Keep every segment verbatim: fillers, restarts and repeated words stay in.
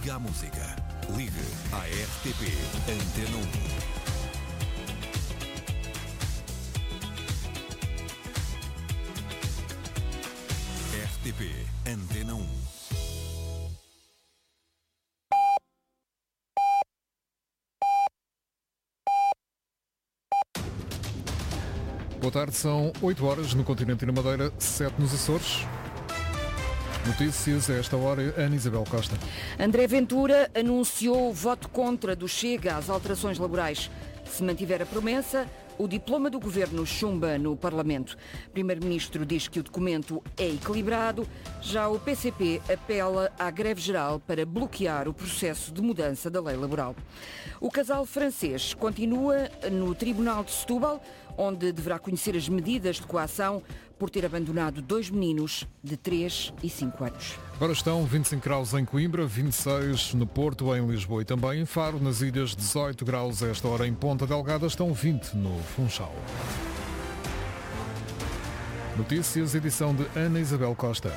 Liga à música. Ligue à R T P Antena um. R T P Antena um. Boa tarde, são oito horas no continente e na Madeira, sete nos Açores. Notícias a esta hora, Ana Isabel Costa. André Ventura anunciou o voto contra do Chega às alterações laborais. Se mantiver a promessa, o diploma do governo chumba no Parlamento. O primeiro-ministro diz que o documento é equilibrado. Já o P C P apela à greve geral para bloquear o processo de mudança da lei laboral. O casal francês continua no Tribunal de Setúbal, onde deverá conhecer as medidas de coação por ter abandonado dois meninos de três e cinco anos. Agora estão vinte e cinco graus em Coimbra, vinte e seis no Porto, em Lisboa e também em Faro. Nas ilhas, dezoito graus a esta hora em Ponta Delgada, estão vinte no Funchal. Notícias, edição de Ana Isabel Costa.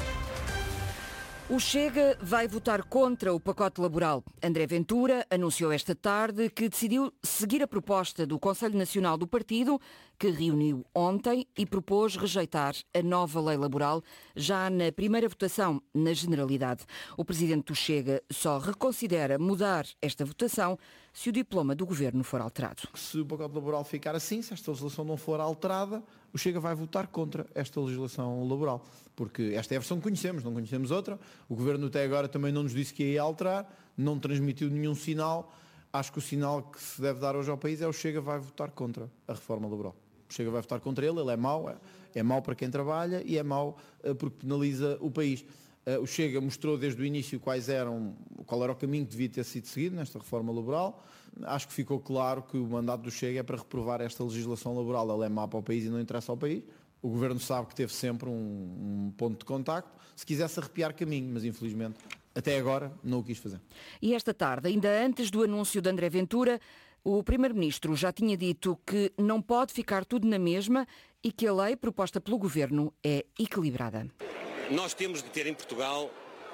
O Chega vai votar contra o pacote laboral. André Ventura anunciou esta tarde que decidiu seguir a proposta do Conselho Nacional do Partido, que reuniu ontem e propôs rejeitar a nova lei laboral já na primeira votação, na Generalidade. O presidente do Chega só reconsidera mudar esta votação se o diploma do governo for alterado. Se o pacote laboral ficar assim, se esta legislação não for alterada, o Chega vai votar contra esta legislação laboral, porque esta é a versão que conhecemos, não conhecemos outra. O governo até agora também não nos disse que ia alterar, não transmitiu nenhum sinal. Acho que o sinal que se deve dar hoje ao país é o Chega vai votar contra a reforma laboral. O Chega vai votar contra ele, ele é mau, é, é mau para quem trabalha e é mau uh, porque penaliza o país. Uh, o Chega mostrou desde o início quais eram, qual era o caminho que devia ter sido seguido nesta reforma laboral. Acho que ficou claro que o mandato do Chega é para reprovar esta legislação laboral. Ela é má para o país e não interessa ao país. O governo sabe que teve sempre um, um ponto de contacto, se quisesse arrepiar caminho, mas infelizmente até agora não o quis fazer. E esta tarde, ainda antes do anúncio de André Ventura, o primeiro-ministro já tinha dito que não pode ficar tudo na mesma e que a lei proposta pelo governo é equilibrada. Nós temos de ter em Portugal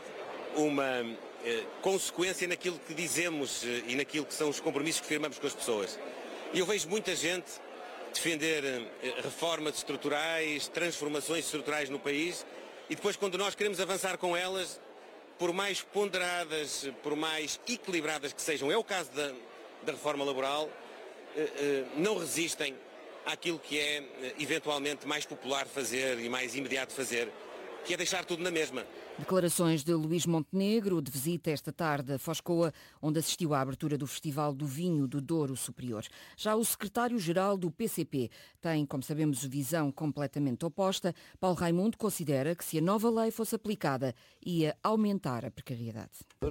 uma eh, consequência naquilo que dizemos eh, e naquilo que são os compromissos que firmamos com as pessoas. E eu vejo muita gente defender eh, reformas estruturais, transformações estruturais no país e depois quando nós queremos avançar com elas, por mais ponderadas, por mais equilibradas que sejam, é o caso da, da reforma laboral, eh, eh, não resistem àquilo que é eh, eventualmente mais popular fazer e mais imediato fazer, que é deixar tudo na mesma. Declarações de Luís Montenegro, de visita esta tarde a Foscoa, onde assistiu à abertura do Festival do Vinho do Douro Superior. Já o secretário-geral do P C P tem, como sabemos, visão completamente oposta. Paulo Raimundo considera que se a nova lei fosse aplicada, ia aumentar a precariedade.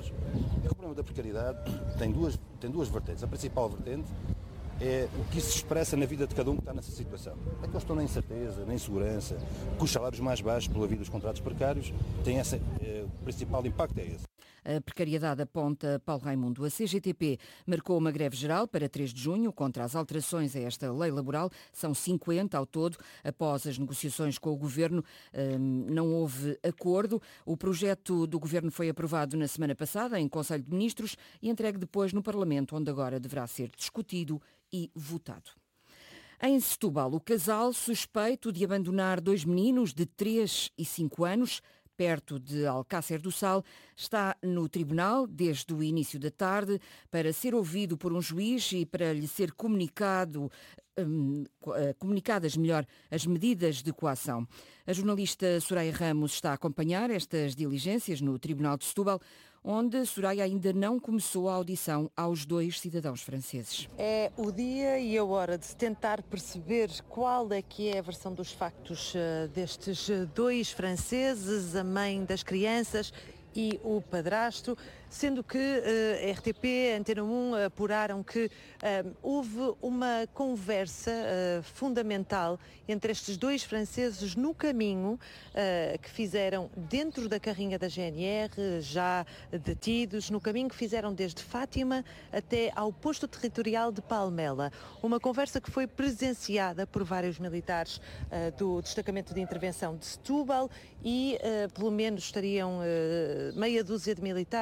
O problema da precariedade tem duas, tem duas vertentes. A principal vertente é o que isso se expressa na vida de cada um que está nessa situação. É que eles estão na incerteza, na insegurança, com os salários mais baixos pela vida dos contratos precários, tem essa, é, o principal impacto é esse. A precariedade aponta Paulo Raimundo. A C G T P marcou uma greve geral para três de junho contra as alterações a esta lei laboral. São cinquenta ao todo. Após as negociações com o Governo, não houve acordo. O projeto do Governo foi aprovado na semana passada em Conselho de Ministros e entregue depois no Parlamento, onde agora deverá ser discutido e votado. Em Setúbal, o casal suspeito de abandonar dois meninos de três e cinco anos perto de Alcácer do Sal, está no tribunal desde o início da tarde para ser ouvido por um juiz e para lhe ser comunicado, hum, comunicadas melhor as medidas de coação. A jornalista Soraya Ramos está a acompanhar estas diligências no Tribunal de Setúbal, onde Soraya ainda não começou a audição aos dois cidadãos franceses. É o dia e a hora de se tentar perceber qual é que é a versão dos factos destes dois franceses, a mãe das crianças e o padrasto, sendo que uh, a R T P, a Antena um apuraram que uh, houve uma conversa uh, fundamental entre estes dois franceses no caminho uh, que fizeram dentro da carrinha da G N R, já detidos, no caminho que fizeram desde Fátima até ao posto territorial de Palmela. Uma conversa que foi presenciada por vários militares uh, do destacamento de intervenção de Setúbal e uh, pelo menos estariam uh, meia dúzia de militares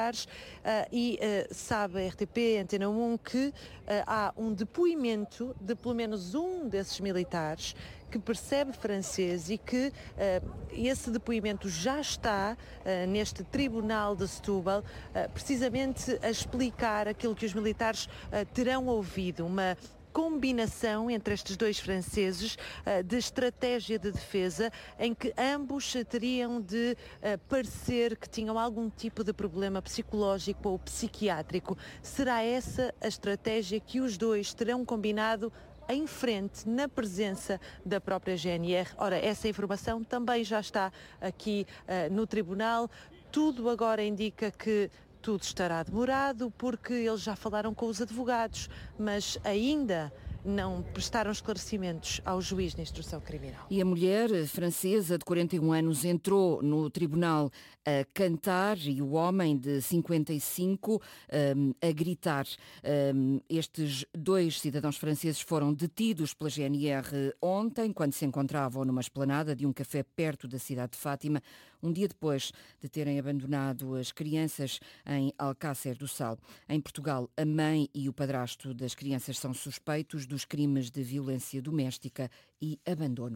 e sabe a R T P, Antena um, que há um depoimento de pelo menos um desses militares que percebe francês e que uh, esse depoimento já está uh, neste tribunal de Setúbal, uh, precisamente a explicar aquilo que os militares uh, terão ouvido, uma combinação entre estes dois franceses uh, de estratégia de defesa em que ambos teriam de uh, parecer que tinham algum tipo de problema psicológico ou psiquiátrico. Será essa a estratégia que os dois terão combinado em frente, na presença da própria G N R. Ora, essa informação também já está aqui uh, no tribunal. Tudo agora indica que tudo estará demorado porque eles já falaram com os advogados, mas ainda não prestaram esclarecimentos ao juiz de instrução criminal. E a mulher francesa de quarenta e um anos entrou no tribunal a cantar e o homem de cinquenta e cinco um, a gritar. Um, estes dois cidadãos franceses foram detidos pela G N R ontem, quando se encontravam numa esplanada de um café perto da cidade de Fátima, um dia depois de terem abandonado as crianças em Alcácer do Sal. Em Portugal, a mãe e o padrasto das crianças são suspeitos dos crimes de violência doméstica e abandono.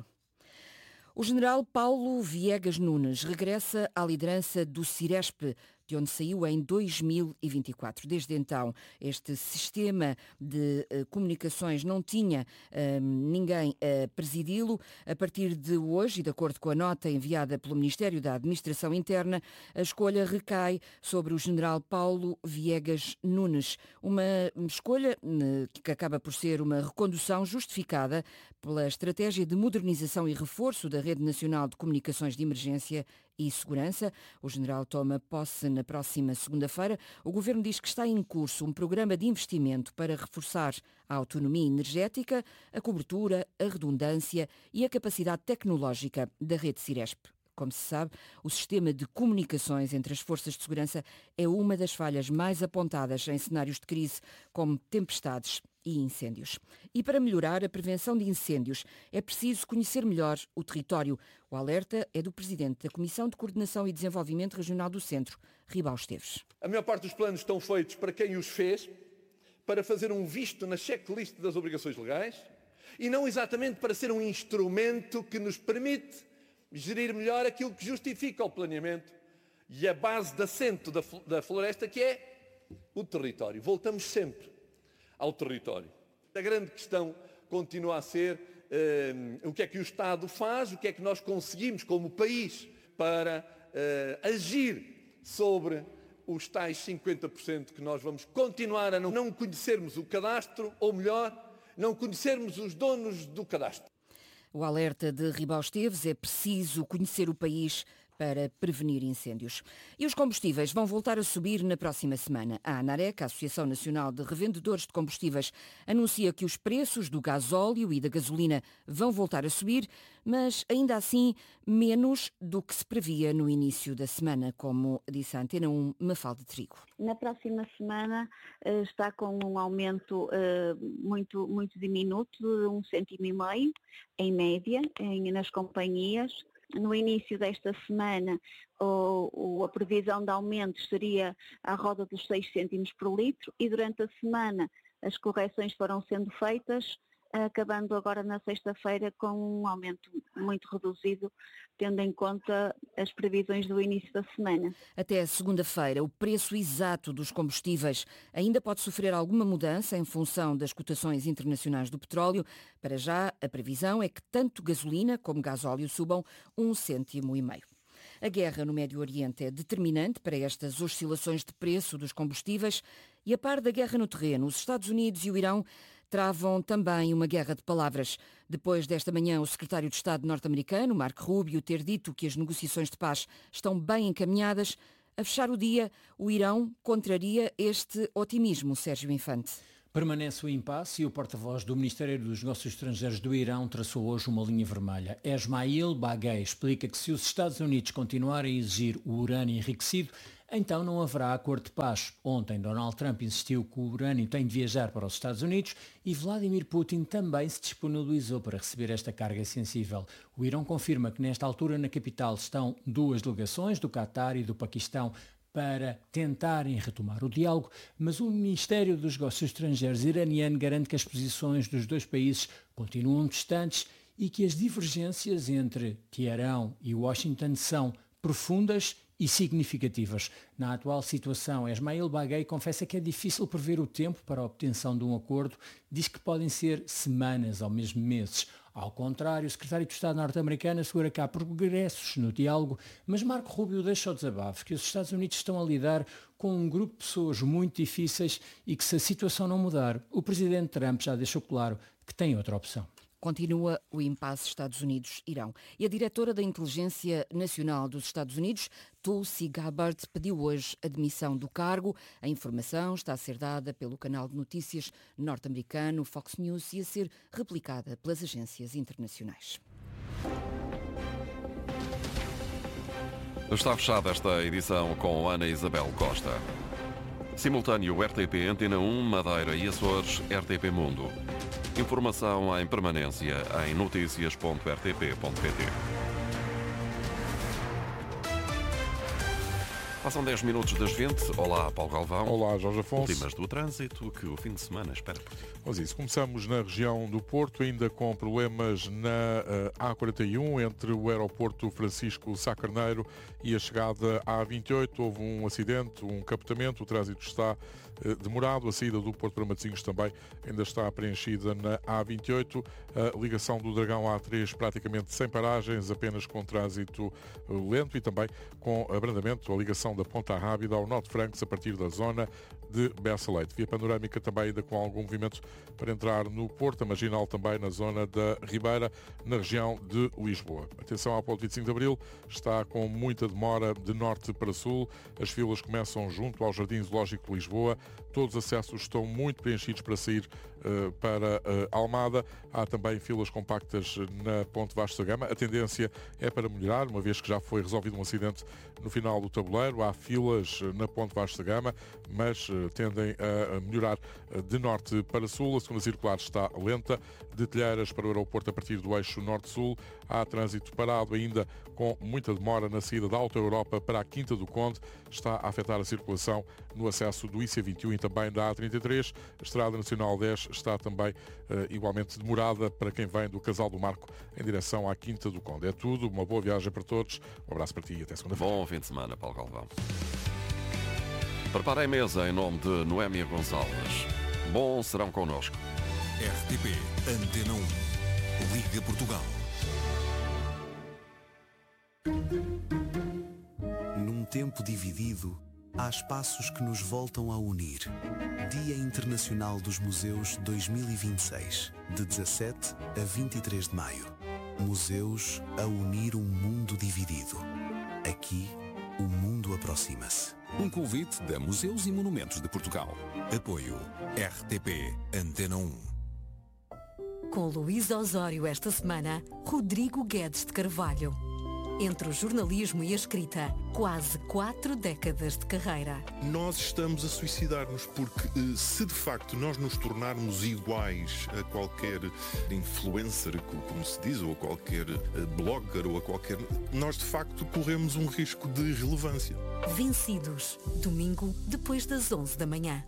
O general Paulo Viegas Nunes regressa à liderança do Ciresp, de onde saiu em dois mil e vinte e quatro. Desde então, este sistema de uh, comunicações não tinha uh, ninguém a presidi-lo. A partir de hoje, e de acordo com a nota enviada pelo Ministério da Administração Interna, a escolha recai sobre o general Paulo Viegas Nunes. Uma escolha uh, que acaba por ser uma recondução justificada pela estratégia de modernização e reforço da Rede Nacional de Comunicações de Emergência e Segurança. O general toma posse na próxima segunda-feira. O governo diz que está em curso um programa de investimento para reforçar a autonomia energética, a cobertura, a redundância e a capacidade tecnológica da rede Ciresp. Como se sabe, o sistema de comunicações entre as forças de segurança é uma das falhas mais apontadas em cenários de crise, como tempestades e incêndios. E para melhorar a prevenção de incêndios, é preciso conhecer melhor o território. O alerta é do Presidente da Comissão de Coordenação e Desenvolvimento Regional do Centro, Ribal Esteves. A maior parte dos planos estão feitos para quem os fez, para fazer um visto na checklist das obrigações legais e não exatamente para ser um instrumento que nos permite gerir melhor aquilo que justifica o planeamento e a base de assento da floresta, que é o território. Voltamos sempre ao território. A grande questão continua a ser uh, o que é que o Estado faz, o que é que nós conseguimos como país para uh, agir sobre os tais cinquenta por cento que nós vamos continuar a não, não conhecermos o cadastro, ou melhor, não conhecermos os donos do cadastro. O alerta de Ribal Esteves: é preciso conhecer o país para prevenir incêndios. E os combustíveis vão voltar a subir na próxima semana. A ANAREC, a Associação Nacional de Revendedores de Combustíveis, anuncia que os preços do gasóleo e da gasolina vão voltar a subir, mas ainda assim menos do que se previa no início da semana, como disse a Antena um, Mafalda Trigo. Na próxima semana uh, está com um aumento uh, muito, muito diminuto, de um cêntimo e meio, em média, em, nas companhias. No início desta semana, o, o, a previsão de aumentos seria à roda dos seis cêntimos por litro, e durante a semana as correções foram sendo feitas, acabando agora na sexta-feira com um aumento muito reduzido, tendo em conta as previsões do início da semana. Até segunda-feira, o preço exato dos combustíveis ainda pode sofrer alguma mudança em função das cotações internacionais do petróleo. Para já, a previsão é que tanto gasolina como gasóleo subam um cêntimo e meio. A guerra no Médio Oriente é determinante para estas oscilações de preço dos combustíveis, e a par da guerra no terreno, os Estados Unidos e o Irão travam também uma guerra de palavras. Depois desta manhã, o secretário de Estado norte-americano, Marco Rubio, ter dito que as negociações de paz estão bem encaminhadas, a fechar o dia, o Irão contraria este otimismo, Sérgio Infante. Permanece o impasse e o porta-voz do Ministério dos Negócios Estrangeiros do Irão traçou hoje uma linha vermelha. Esmail Baghei explica que se os Estados Unidos continuarem a exigir o urânio enriquecido, então não haverá acordo de paz. Ontem, Donald Trump insistiu que o urânio tem de viajar para os Estados Unidos e Vladimir Putin também se disponibilizou para receber esta carga sensível. O Irão confirma que nesta altura na capital estão duas delegações, do Qatar e do Paquistão, para tentarem retomar o diálogo, mas o Ministério dos Negócios Estrangeiros iraniano garante que as posições dos dois países continuam distantes e que as divergências entre Teherão e Washington são profundas e significativas. Na atual situação, Esmail Baghei confessa que é difícil prever o tempo para a obtenção de um acordo, diz que podem ser semanas ou mesmo meses. Ao contrário, o secretário de Estado norte-americano assegura que há progressos no diálogo, mas Marco Rubio deixa o desabafo que os Estados Unidos estão a lidar com um grupo de pessoas muito difíceis e que, se a situação não mudar, o presidente Trump já deixou claro que tem outra opção. Continua o impasse Estados Unidos-Irão. E a diretora da Inteligência Nacional dos Estados Unidos, Tulsi Gabbard, pediu hoje a demissão do cargo. A informação está a ser dada pelo canal de notícias norte-americano Fox News e a ser replicada pelas agências internacionais. Está fechada esta edição com Ana Isabel Costa. Simultâneo R T P Antena um, Madeira e Açores, R T P Mundo. Informação em permanência em notícias ponto r t p ponto p t. Passam dez minutos das vinte. Olá, Paulo Galvão. Olá, Jorge Afonso. Últimas do trânsito, que o fim de semana espera por ti. Pois isso, começamos na região do Porto, ainda com problemas na uh, A quarenta e um, entre o aeroporto Francisco Sá Carneiro e a chegada à A vinte e oito. Houve um acidente, um capotamento, o trânsito está uh, demorado. A saída do Porto para Matosinhos também ainda está preenchida na A vinte e oito. A ligação do Dragão A três praticamente sem paragens, apenas com trânsito uh, lento e também com abrandamento, a ligação da Ponta Rábida ao Norte Francos a partir da zona de Bessa Leite. Via panorâmica também ainda com algum movimento para entrar no Porto, a marginal também na zona da Ribeira, na região de Lisboa. Atenção ao ponto vinte e cinco de Abril, está com muita demora de norte para sul. As filas começam junto ao Jardim Zoológico de Lisboa. Todos os acessos estão muito preenchidos para sair uh, para uh, Almada. Há também filas compactas na Ponte Vasco da Gama. A tendência é para melhorar, uma vez que já foi resolvido um acidente no final do tabuleiro. Há filas na Ponte Vasco da Gama, mas uh, tendem a melhorar de norte para sul. A segunda circular está lenta. De Telheiras para o aeroporto a partir do eixo norte-sul. Há trânsito parado ainda com muita demora na saída da Alta Europa para a Quinta do Conde. Está a afetar a circulação no acesso do I C vinte e um e também da A trinta e três. A Estrada Nacional dez está também uh, igualmente demorada para quem vem do Casal do Marco em direção à Quinta do Conde. É tudo. Uma boa viagem para todos. Um abraço para ti e até segunda-feira. Bom fim de semana, Paulo Galvão. Prepara a mesa em nome de Noémia Gonçalves. Bom serão connosco. R T P Antena um. Liga Portugal. Num tempo dividido, há espaços que nos voltam a unir. Dia Internacional dos Museus dois mil e vinte e seis, de dezassete a vinte e três de maio. Museus a unir um mundo dividido. Aqui, o mundo aproxima-se. Um convite da Museus e Monumentos de Portugal. Apoio R T P Antena um. Com Luís Osório esta semana, Rodrigo Guedes de Carvalho. Entre o jornalismo e a escrita, quase quatro décadas de carreira. Nós estamos a suicidar-nos porque se de facto nós nos tornarmos iguais a qualquer influencer, como se diz, ou a qualquer blogger, ou a qualquer... nós de facto corremos um risco de irrelevância. Vencidos, domingo, depois das onze da manhã.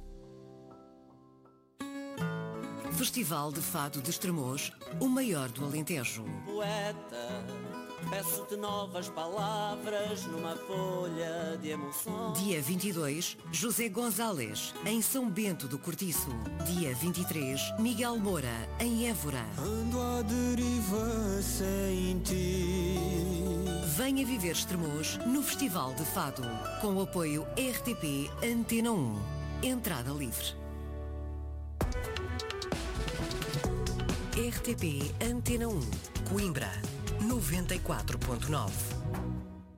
Festival de Fado de Estremoz, o maior do Alentejo. Poeta, peço-te novas palavras numa folha de emoção. Dia vinte e dois, José Gonzalez, em São Bento do Cortiço. Dia vinte e três, Miguel Moura, em Évora. Ando à deriva sem ti. Venha viver Estremoz no Festival de Fado, com o apoio R T P Antena um. Entrada livre. R T P Antena um, Coimbra, noventa e quatro ponto nove.